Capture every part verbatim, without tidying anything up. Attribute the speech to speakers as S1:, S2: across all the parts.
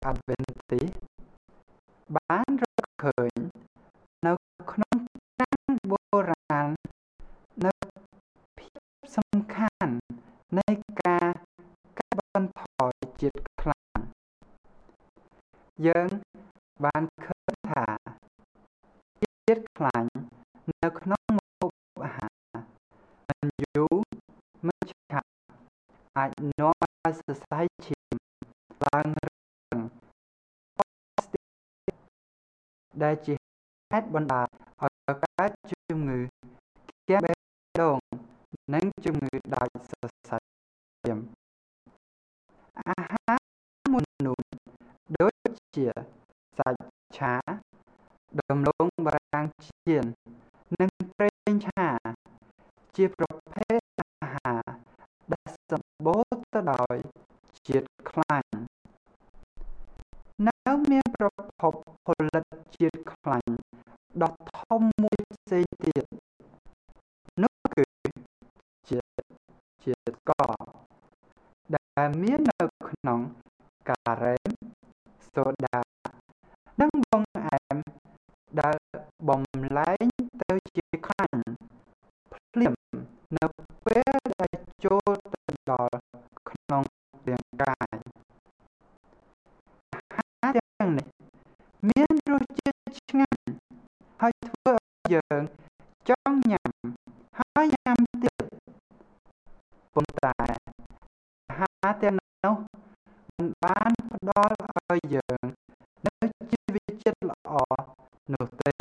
S1: Adventist បានរកឃើញនៅក្នុងតាំងបុរាណនៅភាពសំខាន់នៃការកាត់បន្ថយជាតិខ្លាញ់យើងបានឃើញថាជាតិខ្លាញ់នៅក្នុងម្ហូបអាហារមិនយូរមិនឆាប់អាចនាំឲ្យសរសៃឈាមឡើងរឹងដែលជាហេតុបណ្ដាលឲ្យកើតជំងឺគាំងបេះដូងនិងជំងឺដាច់សរសៃឈាមអាហារមួយចំនួនដូចជាសាច់ឆាដំឡូងបារាំងចៀននិងប្រេងឆាជាប្រភេទអាហារដែលសម្បូរទៅដោយជាតិខ្លាញ់នៅមានប្រភពផលិតជាតិខ្លាញ់ដ៏ធំមួយផ្សេងទៀតនោះគឺជាជាតិស្ករដែលមាននៅក្នុងការ៉េមសូដានិងបង្អែមដែលបំលែងទៅជាខ្លាញ់ភ្លាមនៅពេលដែលចូលទៅដល់ក្នុងរាងកាយអាហារទាំងនេះមានរសជាតិឆ្ងាញ់ហើយធ្វើឲ្យយើងចង់ញ៉ាំហើយញ៉ាំទៀតប៉ុន្តែអាហារទាំងនោះមិនបានផ្ដល់ឲ្យយើងនូវជីវជាតិល្អនោះទេ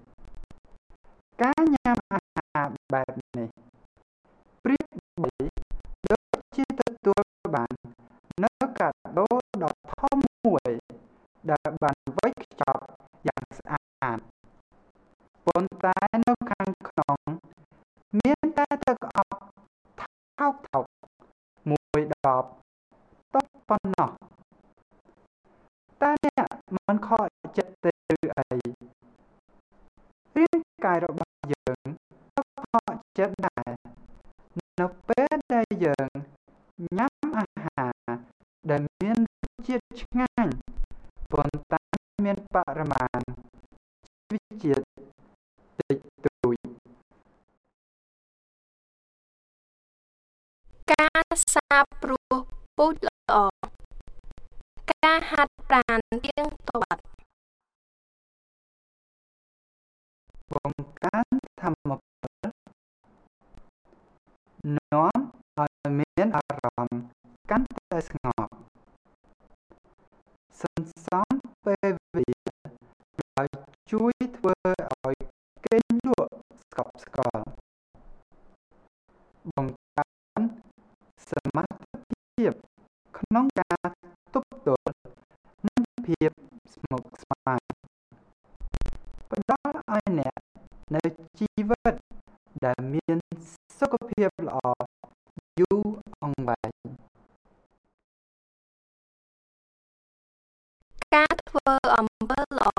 S1: ការញ៉ាំអាហារបែបនេះប្រៀបបីដូចជាទទួលបាននូវកាដូដ៏ធំមួយដែលបានវេចខ្ចប់យ៉ាងស្អាតប៉ុន្តែនៅខាងក្នុងមានតែទឹកអប់ថោកថោកមួយដបតូចប៉ុណ្ណោះតើអ្នកមិនខកចិត្តទេឬអីរាងកាយរបស់យើងក៏ខកចិត្តដែរនៅពេលដែលយើងញ៉ាំអាហារដែលមានរសជាតិឆ្ងាញ់ប៉ុន្តែមានបរិមាណជីវជាតិតិចតួច
S2: ការសាបព្រោះពូជល្អការហាត់ប្រាណទៀងទាត់
S1: បង្កើនថាមពលនាំឲ្យមានអារម្មណ៍កាន់តែស្ងប់សន្សំពេលវេលាដោយជួយធ្វើឲ្យគេងលក់ស្កប់ស្កល់បង្កើនសមត្ថភាពក្នុងការទប់ទល់នឹងភាពស្មុគស្មាញផ្ដល់ឲ្យអ្នកនូវជីវិតដែលមានសុខភាពល្អយូរអង្វែង
S2: ការធ្វើអំពើល្អ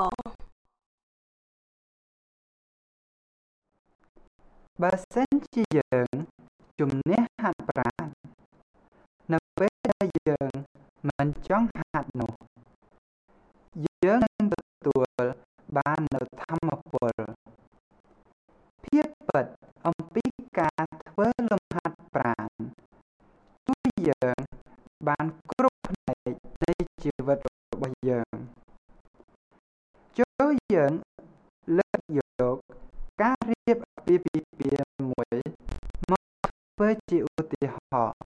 S1: បើសិនជាយើងជំនះហាត់ប្រាណនៅពេលដែលយើងមិនចង់ហាត់នោះយើងនឹងទទួលបាននូវថាមពលភាពពិតអំពីការធ្វើលំហាត់ប្រាណជួយយើងបានគ្រប់ផ្នែកនៃជីវិតរបស់យើងចូលយើងលើកយកការរៀបអាពាហ៍ពិពាហ៍មួយមកធ្វើជាឧទាហរណ៍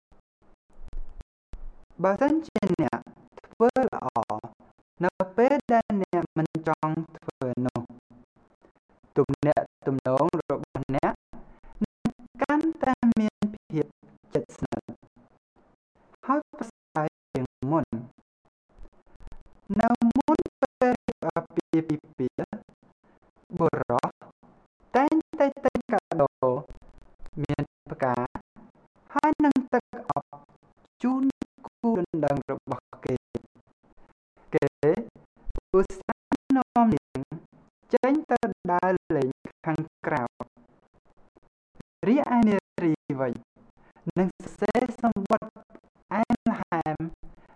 S1: បើសិនជាអ្នកធ្វើល្អនៅពេលដែលអ្នកមិនចង់ធ្វើនោះទំនាក់ទំនងរបស់អ្នកនឹងកាន់តែមានភាពជិតស្និទ្ធហើយប្រសើរជាងមុននៅមុនពេលរៀបអាពាហ៍ពិពាហ៍បុរសតែងតែទិញកាដូមានផ្កាហើយនឹងទឹកអប់ជូនគូដណ្ដឹងរបស់គេគេឧស្សាហ៍នាំនាងចេញទៅដើរលេងខាងក្រៅរីឯនារីវិញនឹងសរសេរសំ